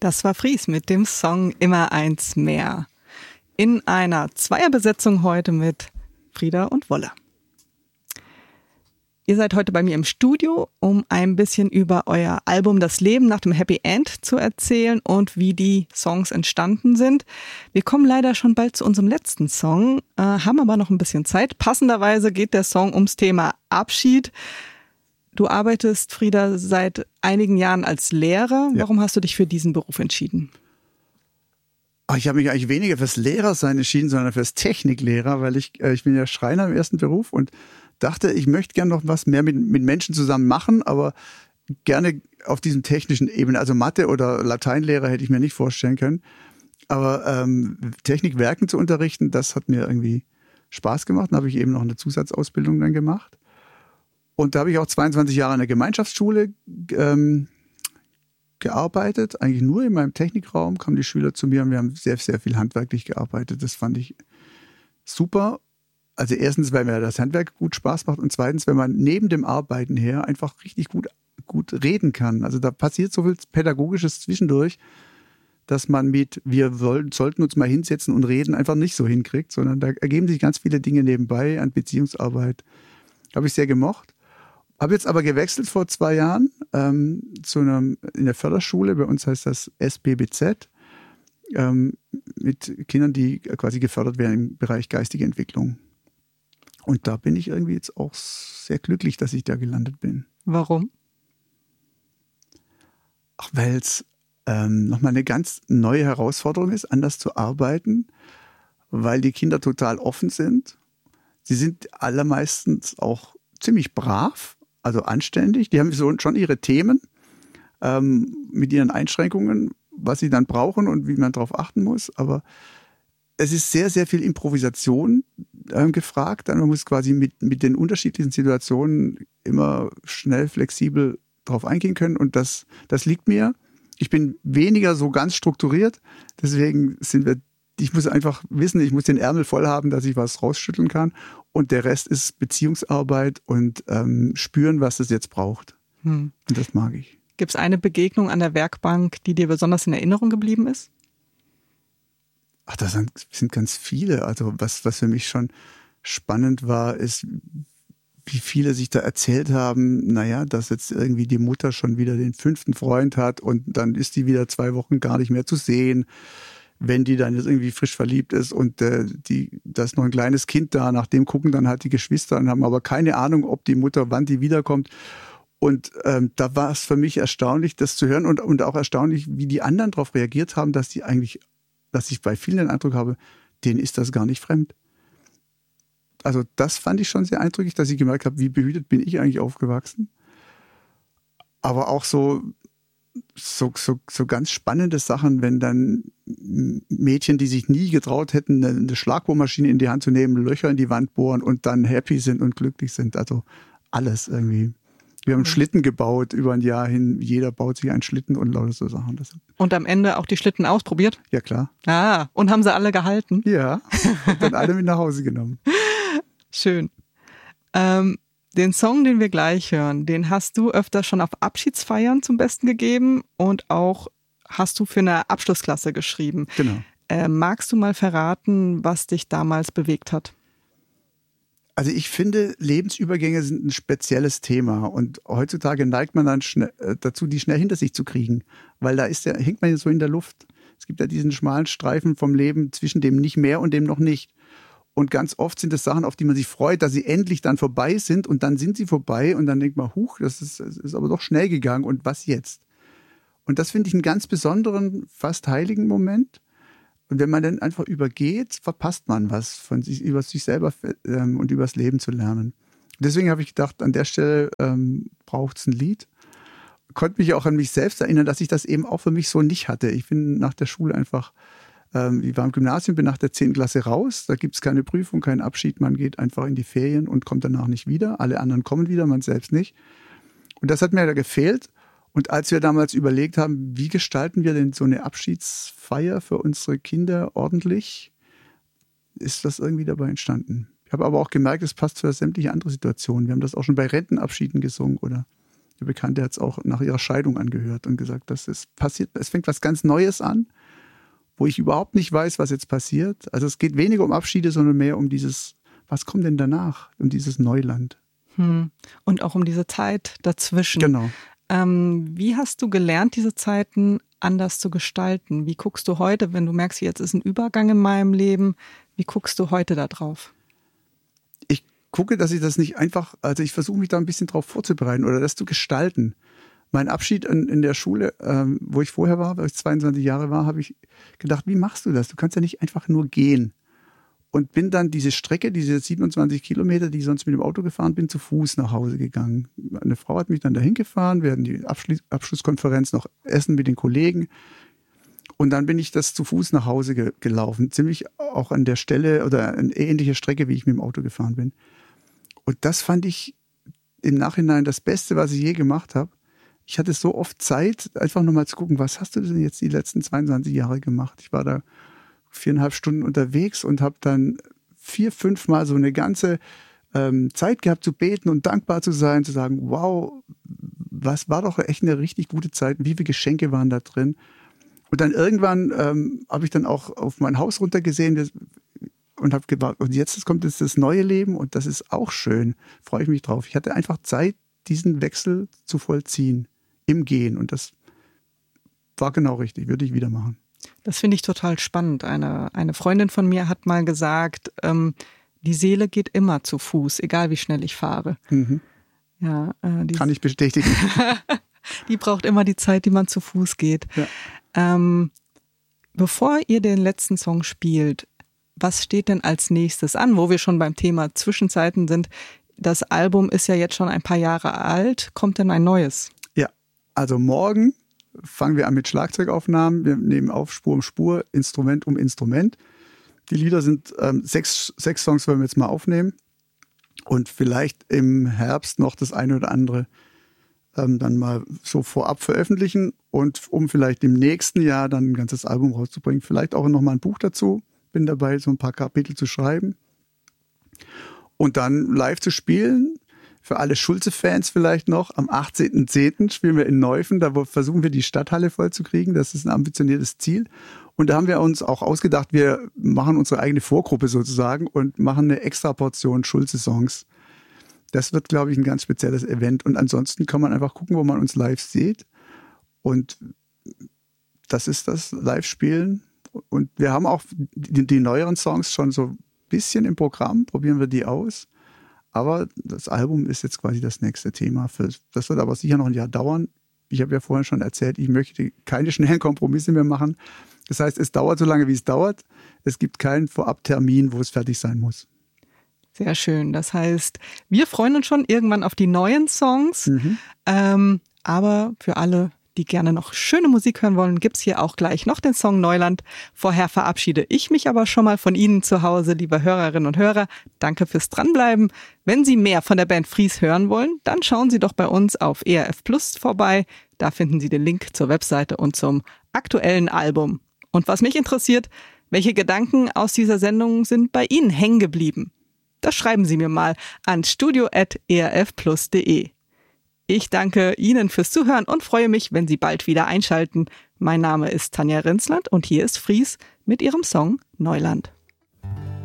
Das war Fries mit dem Song Immer eins mehr. In einer Zweierbesetzung heute mit Frieda und Wolle. Ihr seid heute bei mir im Studio, um ein bisschen über euer Album Das Leben nach dem Happy End zu erzählen und wie die Songs entstanden sind. Wir kommen leider schon bald zu unserem letzten Song, haben aber noch ein bisschen Zeit. Passenderweise geht der Song ums Thema Abschied. Du arbeitest, Frieda, seit einigen Jahren als Lehrer. Ja. Warum hast du dich für diesen Beruf entschieden? Ich habe mich eigentlich weniger fürs Lehrersein entschieden, sondern fürs Techniklehrer, weil ich bin ja Schreiner im ersten Beruf und dachte, ich möchte gerne noch was mehr mit Menschen zusammen machen, aber gerne auf diesem technischen Ebene. Also Mathe- oder Lateinlehrer hätte ich mir nicht vorstellen können. Aber Technikwerken zu unterrichten, das hat mir irgendwie Spaß gemacht. Dann habe ich eben noch eine Zusatzausbildung dann gemacht. Und da habe ich auch 22 Jahre in der Gemeinschaftsschule gearbeitet. Eigentlich nur in meinem Technikraum kamen die Schüler zu mir und wir haben sehr, sehr viel handwerklich gearbeitet. Das fand ich super. Also erstens, weil mir das Handwerk gut Spaß macht und zweitens, wenn man neben dem Arbeiten her einfach richtig gut reden kann. Also da passiert so viel Pädagogisches zwischendurch, dass man sollten uns mal hinsetzen und reden, einfach nicht so hinkriegt, sondern da ergeben sich ganz viele Dinge nebenbei an Beziehungsarbeit. Habe ich sehr gemocht. Habe jetzt aber gewechselt vor 2 Jahren in der Förderschule, bei uns heißt das SBBZ, mit Kindern, die quasi gefördert werden im Bereich geistige Entwicklung. Und da bin ich irgendwie jetzt auch sehr glücklich, dass ich da gelandet bin. Warum? Weil es nochmal eine ganz neue Herausforderung ist, anders zu arbeiten, weil die Kinder total offen sind. Sie sind allermeistens auch ziemlich brav, also anständig. Die haben schon ihre Themen mit ihren Einschränkungen, was sie dann brauchen und wie man darauf achten muss. Aber es ist sehr, sehr viel Improvisation gefragt. Man muss quasi mit den unterschiedlichen Situationen immer schnell, flexibel drauf eingehen können. Und das liegt mir. Ich bin weniger so ganz strukturiert. Deswegen ich muss einfach wissen, ich muss den Ärmel voll haben, dass ich was rausschütteln kann. Und der Rest ist Beziehungsarbeit und spüren, was es jetzt braucht. Und das mag ich. Gibt es eine Begegnung an der Werkbank, die dir besonders in Erinnerung geblieben ist? Ach, das sind ganz viele. Also was für mich schon spannend war, ist, wie viele sich da erzählt haben, dass jetzt irgendwie die Mutter schon wieder den 5. Freund hat und dann ist die wieder 2 Wochen gar nicht mehr zu sehen, wenn die dann jetzt irgendwie frisch verliebt ist und da ist noch ein kleines Kind da, nach dem gucken dann halt die Geschwister und haben aber keine Ahnung, ob die Mutter, wann die wiederkommt. Und da war es für mich erstaunlich, das zu hören und auch erstaunlich, wie die anderen darauf reagiert haben, dass ich bei vielen den Eindruck habe, denen ist das gar nicht fremd. Also das fand ich schon sehr eindrücklich, dass ich gemerkt habe, wie behütet bin ich eigentlich aufgewachsen. Aber auch so ganz spannende Sachen, wenn dann Mädchen, die sich nie getraut hätten, eine Schlagbohrmaschine in die Hand zu nehmen, Löcher in die Wand bohren und dann happy sind und glücklich sind. Also alles irgendwie. Wir haben Schlitten gebaut über ein Jahr hin. Jeder baut sich einen Schlitten und lauter so Sachen. Und am Ende auch die Schlitten ausprobiert? Ja, klar. Ah, und haben sie alle gehalten? Ja, und dann alle mit nach Hause genommen. Schön. Den Song, den wir gleich hören, den hast du öfter schon auf Abschiedsfeiern zum Besten gegeben und auch hast du für eine Abschlussklasse geschrieben. Genau. Magst du mal verraten, was dich damals bewegt hat? Also ich finde, Lebensübergänge sind ein spezielles Thema und heutzutage neigt man dann dazu, die schnell hinter sich zu kriegen, weil hängt man ja so in der Luft. Es gibt ja diesen schmalen Streifen vom Leben zwischen dem nicht mehr und dem noch nicht. Und ganz oft sind es Sachen, auf die man sich freut, dass sie endlich dann vorbei sind und dann sind sie vorbei und dann denkt man, das ist aber doch schnell gegangen und was jetzt? Und das finde ich einen ganz besonderen, fast heiligen Moment. Und wenn man dann einfach übergeht, verpasst man was von sich, über sich selber und über das Leben zu lernen. Deswegen habe ich gedacht, an der Stelle braucht es ein Lied. Konnte mich auch an mich selbst erinnern, dass ich das eben auch für mich so nicht hatte. Ich bin nach der Schule einfach, ich war im Gymnasium, bin nach der 10. Klasse raus. Da gibt es keine Prüfung, keinen Abschied. Man geht einfach in die Ferien und kommt danach nicht wieder. Alle anderen kommen wieder, man selbst nicht. Und das hat mir da gefehlt. Und als wir damals überlegt haben, wie gestalten wir denn so eine Abschiedsfeier für unsere Kinder ordentlich, ist das irgendwie dabei entstanden. Ich habe aber auch gemerkt, es passt für sämtliche andere Situationen. Wir haben das auch schon bei Rentenabschieden gesungen oder Eine Bekannte hat es auch nach ihrer Scheidung angehört und gesagt, dass es passiert, es fängt was ganz Neues an, wo ich überhaupt nicht weiß, was jetzt passiert. Also es geht weniger um Abschiede, sondern mehr um dieses, was kommt denn danach, um dieses Neuland. Und auch um diese Zeit dazwischen. Genau. Wie hast du gelernt, diese Zeiten anders zu gestalten? Wie guckst du heute, wenn du merkst, jetzt ist ein Übergang in meinem Leben, wie guckst du heute da drauf? Ich gucke, dass ich das nicht einfach, also ich versuche mich da ein bisschen drauf vorzubereiten oder das zu gestalten. Mein Abschied in der Schule, wo ich vorher war, weil ich 22 Jahre war, habe ich gedacht, wie machst du das? Du kannst ja nicht einfach nur gehen. Und bin dann diese Strecke, diese 27 Kilometer, die ich sonst mit dem Auto gefahren bin, zu Fuß nach Hause gegangen. Eine Frau hat mich dann dahin gefahren, wir hatten die Abschlusskonferenz noch essen mit den Kollegen. Und dann bin ich das zu Fuß nach Hause gelaufen. Ziemlich auch an der Stelle oder eine ähnliche Strecke, wie ich mit dem Auto gefahren bin. Und das fand ich im Nachhinein das Beste, was ich je gemacht habe. Ich hatte so oft Zeit, einfach nochmal zu gucken, was hast du denn jetzt die letzten 22 Jahre gemacht? Ich war da 4,5 Stunden unterwegs und habe dann 4, 5 Mal so eine ganze Zeit gehabt zu beten und dankbar zu sein, zu sagen, wow, was war doch echt eine richtig gute Zeit, wie viele Geschenke waren da drin. Und dann irgendwann habe ich dann auch auf mein Haus runtergesehen und habe gewartet, und jetzt kommt jetzt das neue Leben und das ist auch schön, freue ich mich drauf. Ich hatte einfach Zeit, diesen Wechsel zu vollziehen im Gehen und das war genau richtig, würde ich wieder machen. Das finde ich total spannend. Eine Freundin von mir hat mal gesagt, die Seele geht immer zu Fuß, egal wie schnell ich fahre. Mhm. Ja, kann ich bestätigen. Die braucht immer die Zeit, die man zu Fuß geht. Ja. Bevor ihr den letzten Song spielt, was steht denn als nächstes an, wo wir schon beim Thema Zwischenzeiten sind? Das Album ist ja jetzt schon ein paar Jahre alt. Kommt denn ein neues? Ja, also morgen fangen wir an mit Schlagzeugaufnahmen. Wir nehmen auf Spur um Spur, Instrument um Instrument. Die Lieder sind 6 Songs wollen wir jetzt mal aufnehmen und vielleicht im Herbst noch das eine oder andere dann mal so vorab veröffentlichen und um vielleicht im nächsten Jahr dann ein ganzes Album rauszubringen. Vielleicht auch nochmal ein Buch dazu. Bin dabei, so ein paar Kapitel zu schreiben und dann live zu spielen. Für alle Schulze-Fans vielleicht noch, am 18.10. spielen wir in Neuffen, da versuchen wir die Stadthalle voll zu kriegen, das ist ein ambitioniertes Ziel. Und da haben wir uns auch ausgedacht, wir machen unsere eigene Vorgruppe sozusagen und machen eine extra Portion Schulze-Songs. Das wird, glaube ich, ein ganz spezielles Event und ansonsten kann man einfach gucken, wo man uns live sieht und das ist das Live-Spielen und wir haben auch die neueren Songs schon so ein bisschen im Programm, probieren wir die aus. Aber das Album ist jetzt quasi das nächste Thema. Das wird aber sicher noch ein Jahr dauern. Ich habe ja vorhin schon erzählt, ich möchte keine schnellen Kompromisse mehr machen. Das heißt, es dauert so lange, wie es dauert. Es gibt keinen Vorabtermin, wo es fertig sein muss. Sehr schön. Das heißt, wir freuen uns schon irgendwann auf die neuen Songs. Aber für alle, die gerne noch schöne Musik hören wollen, gibt's hier auch gleich noch den Song Neuland. Vorher verabschiede ich mich aber schon mal von Ihnen zu Hause, liebe Hörerinnen und Hörer. Danke fürs Dranbleiben. Wenn Sie mehr von der Band Fries hören wollen, dann schauen Sie doch bei uns auf ERF Plus vorbei. Da finden Sie den Link zur Webseite und zum aktuellen Album. Und was mich interessiert, welche Gedanken aus dieser Sendung sind bei Ihnen hängen geblieben? Das schreiben Sie mir mal an studio@erfplus.de. Ich danke Ihnen fürs Zuhören und freue mich, wenn Sie bald wieder einschalten. Mein Name ist Tanja Rinsland und hier ist Fries mit ihrem Song Neuland.